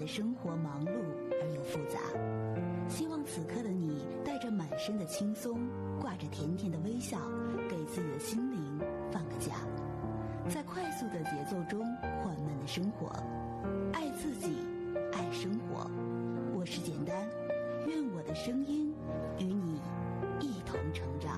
的生活忙碌而又复杂。希望此刻的你带着满身的轻松，挂着甜甜的微笑，给自己的心灵放个假，在快速的节奏中缓慢的生活，爱自己，爱生活。我是简单，愿我的声音与你一同成长。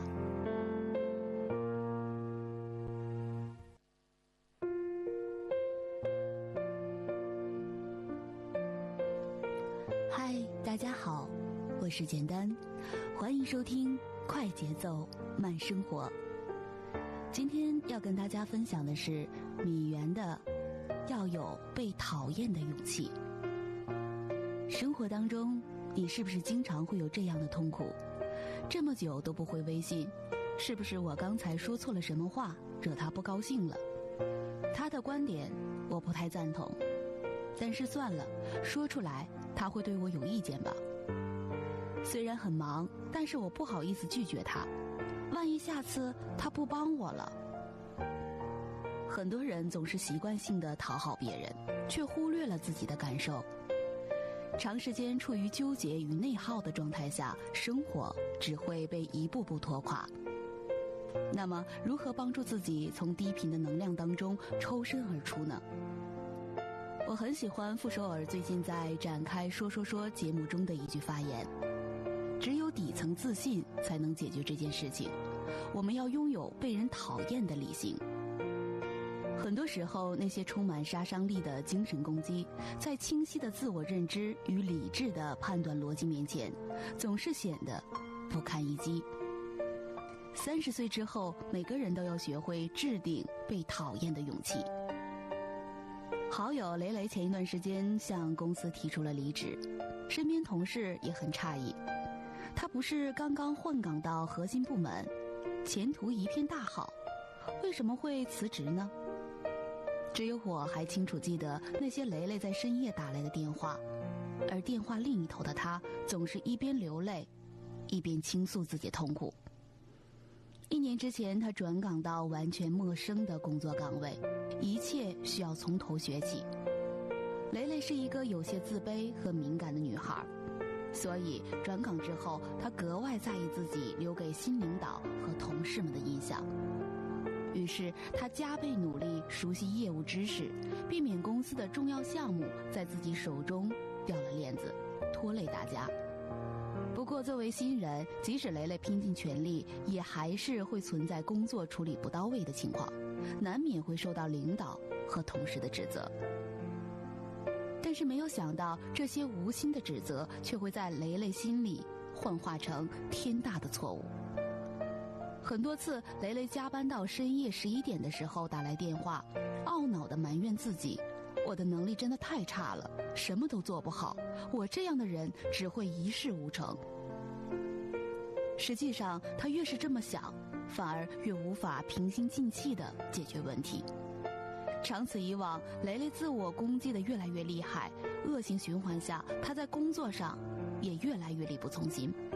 嗨，大家好，我是简单，欢迎收听快节奏慢生活。今天要跟大家分享的是米原的要有被讨厌的勇气。生活当中，你是不是经常会有这样的痛苦？这么久都不回微信，是不是我刚才说错了什么话，惹他不高兴了？他的观点我不太赞同，但是算了，说出来他会对我有意见吧。虽然很忙，但是我不好意思拒绝他，万一下次他不帮我了。很多人总是习惯性的讨好别人，却忽略了自己的感受。长时间处于纠结与内耗的状态下，生活只会被一步步拖垮。那么，如何帮助自己从低频的能量当中抽身而出呢？我很喜欢傅首尔最近在展开说节目中的一句发言：只有底层自信才能解决这件事情。我们要拥有被人讨厌的理性。很多时候，那些充满杀伤力的精神攻击，在清晰的自我认知与理智的判断逻辑面前，总是显得不堪一击。30岁之后，每个人都要学会制定被讨厌的勇气。好友雷雷前一段时间向公司提出了离职，身边同事也很诧异。他不是刚刚换岗到核心部门，前途一片大好，为什么会辞职呢？只有我还清楚记得那些雷雷在深夜打来的电话，而电话另一头的他总是一边流泪，一边倾诉自己痛苦。1年之前，他转岗到完全陌生的工作岗位，一切需要从头学起。雷雷是一个有些自卑和敏感的女孩，所以转岗之后，她格外在意自己留给新领导和同事们的印象。于是她加倍努力熟悉业务知识，避免公司的重要项目在自己手中掉了链子，拖累大家。不过作为新人，即使雷雷拼尽全力，也还是会存在工作处理不到位的情况，难免会受到领导和同事的指责。但是没有想到，这些无心的指责却会在雷雷心里幻化成天大的错误。很多次，雷雷加班到深夜11点的时候打来电话，懊恼地埋怨自己：我的能力真的太差了，什么都做不好，我这样的人只会一事无成。实际上，他越是这么想，反而越无法平心静气地解决问题。长此以往，雷雷自我攻击得越来越厉害，恶性循环下，他在工作上也越来越力不从心。